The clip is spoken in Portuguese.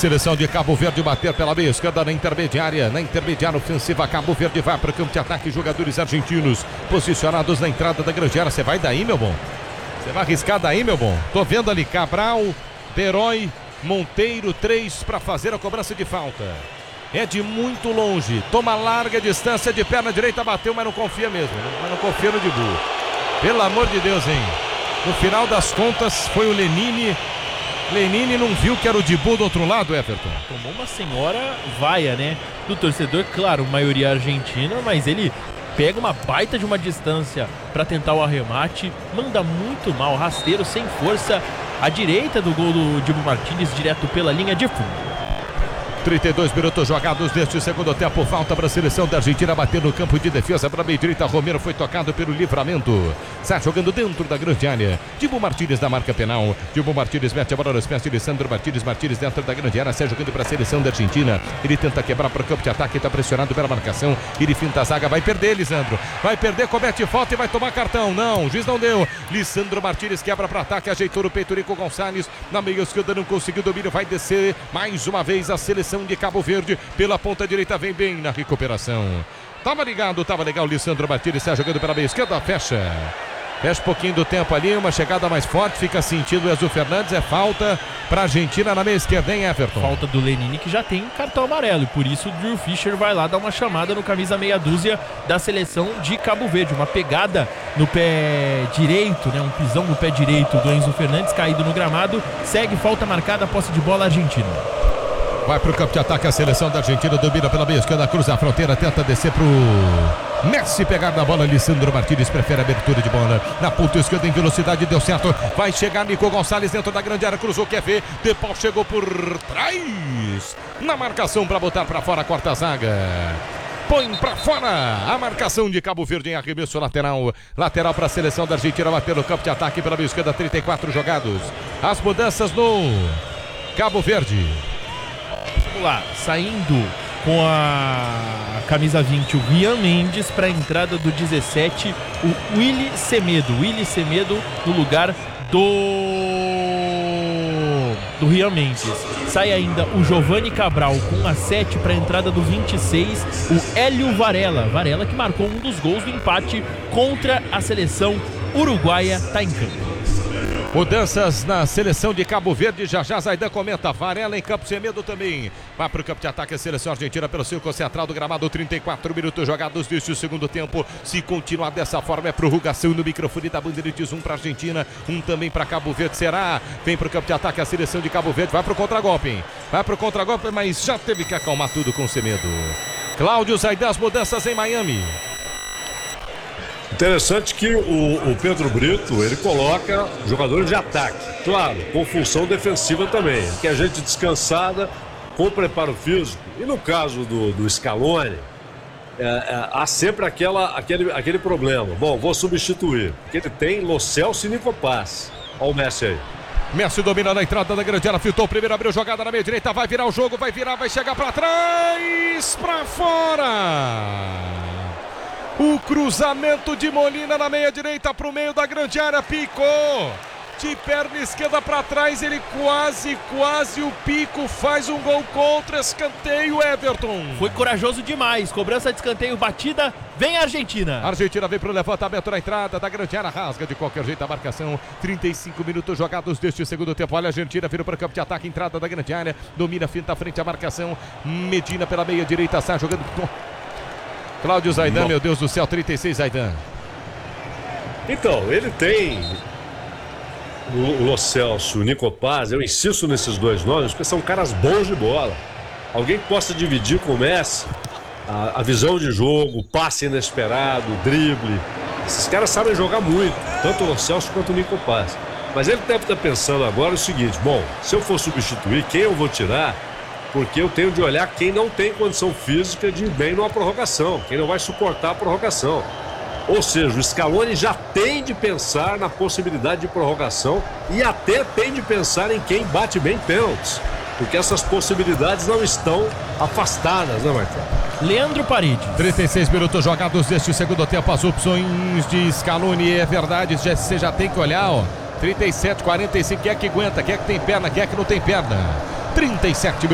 seleção de Cabo Verde bater pela meia esquerda na intermediária ofensiva. Cabo Verde vai para o campo de ataque. Jogadores argentinos posicionados na entrada da grande área. Você vai daí, meu bom? Você vai arriscar daí, meu bom? Tô vendo ali Cabral, Perói, Monteiro, 3 para fazer a cobrança de falta. É de muito longe, toma larga distância de perna direita, bateu, mas não confia mesmo, mas não confia no Dibu. Pelo amor de Deus, hein? No final das contas foi o Lenini não viu que era o Dibu do outro lado, Everton. Tomou uma senhora vaia, né? Do torcedor, claro, maioria argentina, mas ele pega uma baita de uma distância para tentar o arremate, manda muito mal, rasteiro, sem força, à direita do gol do Dibu Martínez, direto pela linha de fundo. 32 minutos jogados neste segundo tempo. Falta para a seleção da Argentina bater no campo de defesa para a meia direita. Romero foi tocado pelo Livramento. Está jogando dentro da grande área. Dibu Martínez na marca penal. Dibu Martínez mete a bola nos pés de Lisandro Martínez. Martínez dentro da grande área. Sai jogando para a seleção da Argentina. Ele tenta quebrar para o campo de ataque. Está pressionado pela marcação. Ele finta a zaga. Vai perder, Lisandro. Vai perder, comete falta e vai tomar cartão. Não, o juiz não deu. Lisandro Martínez quebra para ataque. Ajeitou no peito Nico Gonçalves. Na meia esquerda não conseguiu domínio. Vai descer mais uma vez a seleção de Cabo Verde pela ponta direita, vem bem na recuperação. Tava ligado, tava legal. Lisandro Martínez está jogando pela meia esquerda, fecha um pouquinho do tempo ali, uma chegada mais forte, fica sentindo o Enzo Fernandes. É falta para a Argentina na meia esquerda, hein, Everton? Falta do Lenini, que já tem cartão amarelo, e por isso o Drew Fischer vai lá dar uma chamada no camisa meia dúzia da seleção de Cabo Verde. Uma pegada no pé direito, né? Um pisão no pé direito do Enzo Fernandes, caído no gramado. Segue falta marcada, posse de bola argentina. Vai para o campo de ataque a seleção da Argentina, domina pela meia esquerda, cruza a fronteira, tenta descer pro Messi pegar na bola. Lisandro Martínez prefere a abertura de bola na ponta esquerda em velocidade, deu certo. Vai chegar Nico Gonçalves dentro da grande área, cruzou, quer ver, De Paul chegou por trás na marcação para botar para fora, corta a zaga. Põe pra fora a marcação de Cabo Verde em arremesso lateral. Lateral para a seleção da Argentina bater no campo de ataque pela meia esquerda, 34 jogados. As mudanças no Cabo Verde. Vamos lá, saindo com a camisa 20 o Rian Mendes, para a entrada do 17 o Willy Semedo no lugar do Rian Mendes. Sai ainda o Giovanni Cabral com a 7 para a entrada do 26 o Hélio Varela que marcou um dos gols do empate contra a seleção uruguaia, tá em campo. Mudanças na seleção de Cabo Verde, já Zaidan comenta. Varela em campo, Semedo também. Vai para o campo de ataque a seleção argentina pelo círculo central do gramado. 34 minutos jogados deste segundo tempo. Se continuar dessa forma é prorrogação no microfone da Bandeirantes. 1 para a Argentina, 1 também para Cabo Verde. Será? Vem para o campo de ataque a seleção de Cabo Verde. Vai para o contragolpe, hein? Vai para o contragolpe, mas já teve que acalmar tudo com Semedo. Cláudio Zaidan, as mudanças em Miami. Interessante que o Pedro Brito, ele coloca jogadores de ataque, claro, com função defensiva também, que é gente descansada, com preparo físico. E no caso do Scaloni, há sempre aquele problema. Bom, vou substituir, porque ele tem Lo Celso e Nico Paz. Olha o Messi aí. Messi domina na entrada da grande área, filtrou o primeiro, abriu jogada na meia direita, vai virar o jogo, vai chegar para trás, para fora. O cruzamento de Molina na meia direita para o meio da grande área, picou de perna esquerda para trás, ele quase o Pico faz um gol contra, escanteio, Everton. Foi corajoso demais, cobrança de escanteio batida, vem a Argentina. A Argentina vem para o levantamento na entrada da grande área, rasga de qualquer jeito a marcação. 35 minutos jogados deste segundo tempo. Olha a Argentina, vira para o campo de ataque, entrada da grande área, domina, finta à frente a marcação. Medina pela meia direita, sai jogando. Cláudio Zaidan, meu Deus do céu, 36 Zaidan. Então, ele tem o Lo Celso, o Nico Paz. Eu insisto nesses dois nomes porque são caras bons de bola. Alguém que possa dividir com o Messi a visão de jogo, o passe inesperado, o drible. Esses caras sabem jogar muito, tanto o Lo Celso quanto o Nico Paz. Mas ele deve estar pensando agora o seguinte: bom, se eu for substituir, quem eu vou tirar? Porque eu tenho de olhar quem não tem condição física de ir bem numa prorrogação, quem não vai suportar a prorrogação. Ou seja, o Scaloni já tem de pensar na possibilidade de prorrogação e até tem de pensar em quem bate bem pênaltis, porque essas possibilidades não estão afastadas, né, Marcelo? Leandro Paredes. 36 minutos jogados deste segundo tempo, as opções de Scaloni, é verdade, você já tem que olhar, ó. 37, 45, quem é que aguenta, quem é que tem perna, quem é que não tem perna. 37